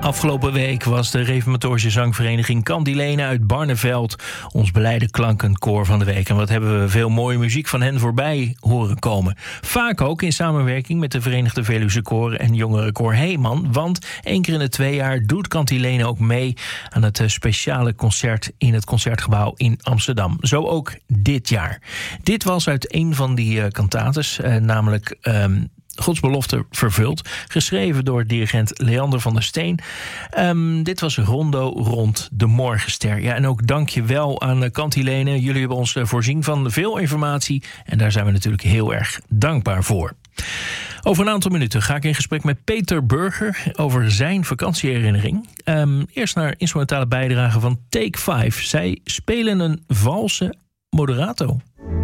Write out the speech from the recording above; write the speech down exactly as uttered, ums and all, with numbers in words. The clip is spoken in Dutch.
Afgelopen week was de reformatorische zangvereniging Cantilene uit Barneveld ons belijde klankenkoor van de week. En wat hebben we veel mooie muziek van hen voorbij horen komen. Vaak ook in samenwerking met de Verenigde Veluwse Koren en Jongerenkoor Heeman. Want één keer in de twee jaar doet Cantilene ook mee aan het speciale concert in het Concertgebouw in Amsterdam. Zo ook dit jaar. Dit was uit een van die uh, cantates, uh, namelijk Um, Gods belofte vervuld, geschreven door dirigent Leander van der Steen. Um, dit was Rondo rond de Morgenster. Ja, en ook dank je wel aan Cantilene. Jullie hebben ons voorzien van veel informatie en daar zijn we natuurlijk heel erg dankbaar voor. Over een aantal minuten ga ik in gesprek met Peter Burger over zijn vakantieherinnering. Um, eerst naar instrumentale bijdrage van Take vijf. Zij spelen een valse moderato.